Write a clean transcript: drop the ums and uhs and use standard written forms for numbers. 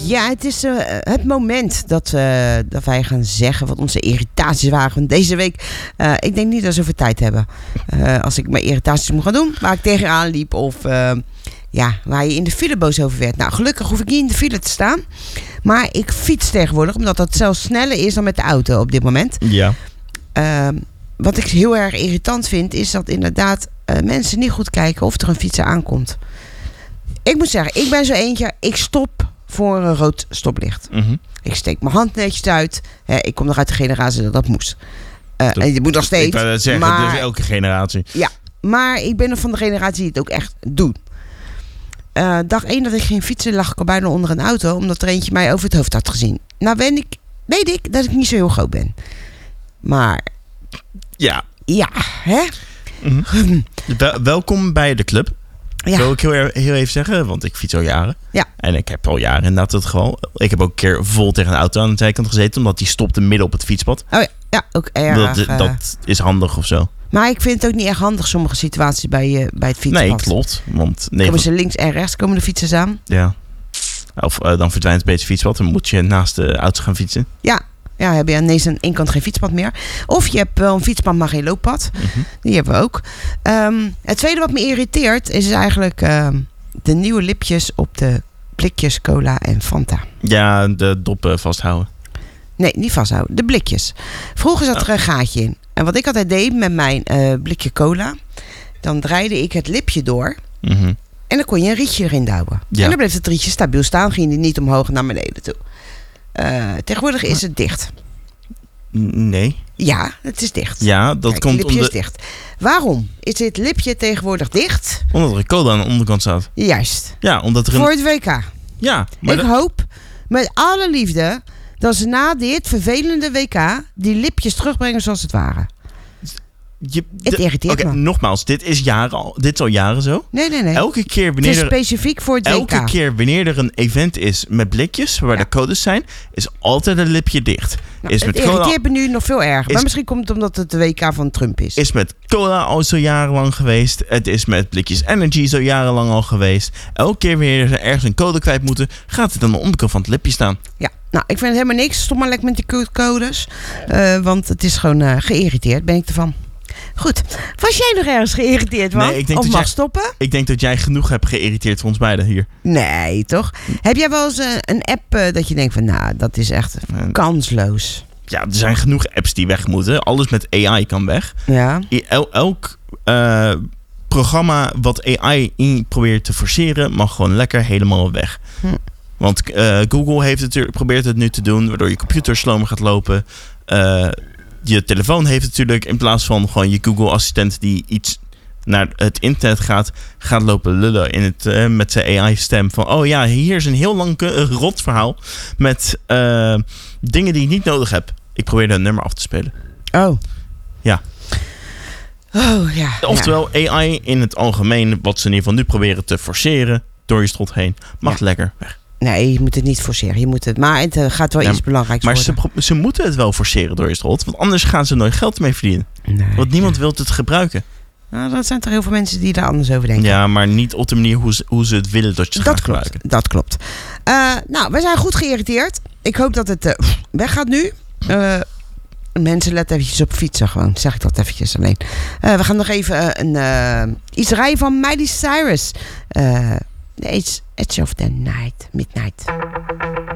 Ja, het is het moment dat wij gaan zeggen wat onze irritaties waren van deze week. Ik denk niet dat we zoveel tijd hebben. Als ik mijn irritaties moet gaan doen, waar ik tegenaan liep of waar je in de file boos over werd. Nou, gelukkig hoef ik niet in de file te staan. Maar ik fiets tegenwoordig, omdat dat zelfs sneller is dan met de auto op dit moment. Ja. Wat ik heel erg irritant vind, is dat inderdaad mensen niet goed kijken of er een fietser aankomt. Ik moet zeggen, ik ben zo eentje, ik stop voor een rood stoplicht. Mm-hmm. Ik steek mijn hand netjes uit. Ik kom nog uit de generatie dat moet. En je moet nog steeds. Ik wou dat zeggen, maar, dus elke generatie. Ja, maar ik ben nog van de generatie die het ook echt doet. Dag 1 dat ik ging fietsen, lag ik al bijna onder een auto, omdat er eentje mij over het hoofd had gezien. Nou weet ik dat ik niet zo heel groot ben. Maar ja, hè? Mm-hmm. Welkom bij de club. Ja. Wil ik heel even zeggen, want ik fiets al jaren. Ja. En ik heb al jaren inderdaad het geval. Ik heb ook een keer vol tegen een auto aan de zijkant gezeten, omdat die stopte midden op het fietspad. Oh ja, ook erg. Dat is handig of zo. Maar ik vind het ook niet echt handig, sommige situaties bij het fietspad. Nee, klopt. Want komen ze links en rechts, komen de fietsers aan. Ja. Of dan verdwijnt het beetje fietspad, dan moet je naast de auto gaan fietsen. Ja, heb je aan deze ene kant geen fietspad meer. Of je hebt wel een fietspad, maar geen looppad. Mm-hmm. Die hebben we ook. Het tweede wat me irriteert is eigenlijk de nieuwe lipjes op de blikjes cola en Fanta. Ja, de doppen vasthouden. Nee, niet vasthouden. De blikjes. Vroeger zat er een gaatje in. En wat ik altijd deed met mijn blikje cola, dan draaide ik het lipje door. Mm-hmm. En dan kon je een rietje erin douwen. Ja. En dan bleef het rietje stabiel staan. Ging die niet omhoog naar beneden toe. Tegenwoordig is het dicht. Nee. Ja, het is dicht. Ja, dat komt het lipje is dicht. Waarom is dit lipje tegenwoordig dicht? Omdat er een cola aan de onderkant staat. Juist. Ja, omdat er voor het WK. Ja. Maar ik hoop met alle liefde dat ze na dit vervelende WK die lipjes terugbrengen zoals het waren. Het irriteert me. Nogmaals, dit is al jaren zo. Nee. Elke keer wanneer het is specifiek voor het WK. Elke keer wanneer er een event is met blikjes, waar de codes zijn, is altijd een lipje dicht. Nou, het irriteert me nu nog veel erger. Maar misschien komt het omdat het de WK van Trump is. Is met cola al zo jarenlang geweest. Het is met blikjes Energy zo jarenlang al geweest. Elke keer wanneer ze ergens een code kwijt moeten, gaat het aan de onderkant van het lipje staan. Ja, nou, ik vind het helemaal niks. Stop maar lekker met die codes. Want het is gewoon geïrriteerd, ben ik ervan. Goed. Was jij nog ergens geïrriteerd, man? Nee, of mag stoppen? Ik denk dat jij genoeg hebt geïrriteerd voor ons beiden hier. Nee, toch? Heb jij wel eens een app dat je denkt van, nou, dat is echt kansloos? Ja, er zijn genoeg apps die weg moeten. Alles met AI kan weg. Ja. Elk programma wat AI in probeert te forceren, mag gewoon lekker helemaal weg. Want Google probeert het nu te doen, waardoor je computer slomer gaat lopen. Je telefoon heeft natuurlijk, in plaats van gewoon je Google-assistent die iets naar het internet gaat lopen lullen met zijn AI-stem. Van, oh ja, hier is een heel lang rot verhaal met dingen die je niet nodig hebt. Ik probeerde een nummer af te spelen. Oh. Ja. Oh, ja. Oftewel, AI in het algemeen, wat ze in ieder geval nu proberen te forceren door je strot heen, mag lekker weg. Nee, je moet het niet forceren. Maar het gaat wel iets belangrijks worden. Maar ze moeten het wel forceren door je strot. Want anders gaan ze nooit geld mee verdienen. Nee, want niemand wil het gebruiken. Nou, dat zijn toch heel veel mensen die daar anders over denken. Ja, maar niet op de manier hoe ze het willen dat je het gaat gebruiken. Dat klopt. Nou, wij zijn goed geïrriteerd. Ik hoop dat het weggaat nu. Mensen, let eventjes op fietsen gewoon. Zeg ik dat eventjes alleen. We gaan nog even iets rijden van Miley Cyrus. Edge of the Night. Midnight.